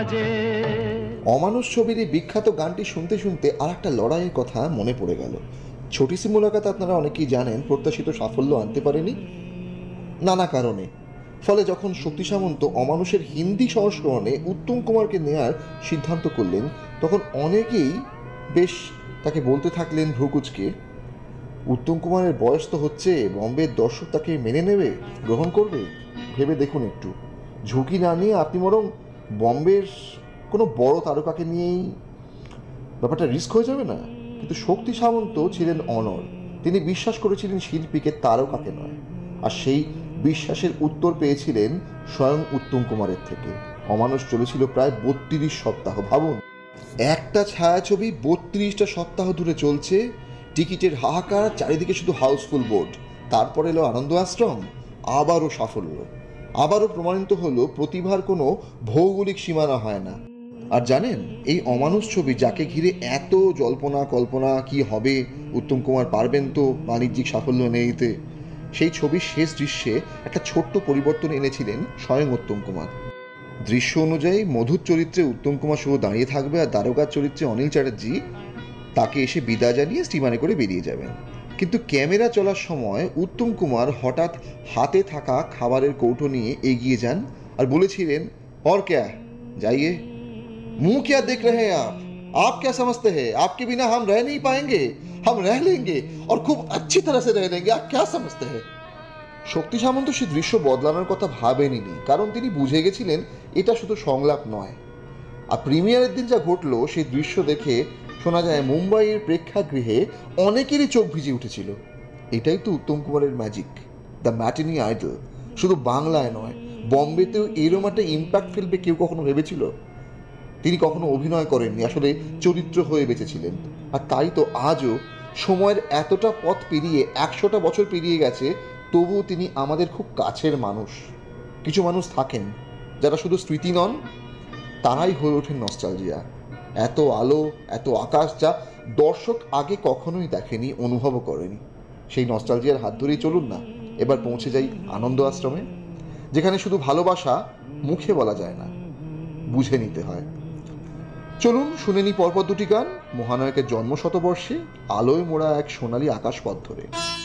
অমানুষ ছবির এই বিখ্যাত গানটি শুনতে শুনতে আর একটা লড়াইয়ের কথা মনে পড়ে গেল। ছোটি সি মুলাকাত আপনারা অনেকেই জানেন প্রত্যাশিত সাফল্য আনতে পারেনি নানা কারণে। ফলে যখন শক্তি সামন্ত অমানুষের হিন্দি সংস্করণে উত্তম কুমারকে নেয়ার সিদ্ধান্ত করলেন, তখন অনেকেই বেশ তাকে বলতে থাকলেন ভ্রুকুচকে, উত্তম কুমারের বয়স তো হচ্ছে, বম্বের দর্শক তাকে মেনে নেবে, গ্রহণ করবে, ভেবে দেখুন একটু। ঝুঁকি না নিয়ে আপনি বরং বম্বের কোনো বড় তারকাকে নিয়েই ব্যাপারটা রিস্ক হয়ে যাবে না? কিন্তু শক্তি সামন্ত ছিলেন অনড়। তিনি বিশ্বাস করেছিলেন শিল্পীকে, তারকাকে নয়। আর সেই বিশ্বাসের উত্তর পেয়েছিলেন স্বয়ং উত্তম কুমারের থেকে। অমানুষ চলেছিল প্রায় 32 সপ্তাহ। ভাবুন, একটা ছায়াছবি 32টা সপ্তাহ ধরে চলছে, টিকিটের হাহাকার, চারিদিকে শুধু হাউসফুল বোর্ড। তারপর এলো আনন্দ আশ্রম, আবারও সাফল্য। আবারও প্রমাণিত হলো প্রতিভার কোনো ভৌগোলিক সীমানা হয় না। আর জানেন, এই অমানুষ ছবি যাকে ঘিরে এত জল্পনা কল্পনা, কি হবে, উত্তম কুমার পারবেন তো বাণিজ্যিক সাফল্য এনে দিতে, সেই ছবির শেষ দৃশ্যে একটা ছোট্ট পরিবর্তন এনেছিলেন স্বয়ং উত্তম কুমার। দৃশ্য অনুযায়ী মধুর চরিত্রে উত্তম কুমার শুধু দাঁড়িয়ে থাকবে, আর দারোগার চরিত্রে অনিল চ্যাটার্জি তাকে এসে বিদায় জানিয়ে স্টিমারে করে বেরিয়ে যাবেন। কিন্তু ক্যামেরা চলার সময় উত্তম কুমার হঠাৎ হাতে থাকা খাবারের কৌটো নিয়ে এগিয়ে যান আর বলেছিলেন, और क्या जाइए, मुंह क्या देख रहे हैं आप क्या समझते हैं, आपके बिना हम रह नहीं पाएंगे, हम रह लेंगे और खूब अच्छी तरह से रह लेंगे, आप क्या समझते हैं। শক্তি সামন্ত সে দৃশ্য বদলানোর কথা ভাবেননি, কারণ তিনি বুঝে গেছিলেন এটা শুধু সংলাপ নয়। আর প্রিমিয়ারের দিন যা ঘটলো সেই দৃশ্য দেখে শোনা যায় মুম্বাইয়ের প্রেক্ষাগৃহে অনেকেরই চোখ ভিজে উঠেছিল। এটাই তো উত্তম কুমারের ম্যাজিক, দ্য ম্যাটিনি আইডল। শুধু বাংলায় নয়, বম্বেতেও এরম একটা ইম্প্যাক্ট ফেলবে কেউ কখনো ভেবেছিল? তিনি কখনো অভিনয় করেননি, আসলে চরিত্র হয়ে বেঁচেছিলেন। আর তাই তো আজও সময়ের এতটা পথ পেরিয়ে 100টা বছর পেরিয়ে গেছে, তবুও তিনি আমাদের খুব কাছের মানুষ। কিছু মানুষ থাকেন যারা শুধু স্মৃতি নন, তারাই হয়ে ওঠেন নস্টালজিয়া। এত আলো, এত আকাশ যা দর্শক আগে কখনোই দেখেনি, অনুভবও করেনি। সেই নস্টালজিয়ার হাত ধরেই চলুন না এবার পৌঁছে যাই আনন্দ আশ্রমে, যেখানে শুধু ভালোবাসা মুখে বলা যায় না, বুঝে নিতে হয়। চলুন শুনে নি পরপর দুটি গান মহানায়কের জন্ম শতবর্ষে, আলোয় মোড়া এক সোনালী আকাশ পথ ধরে।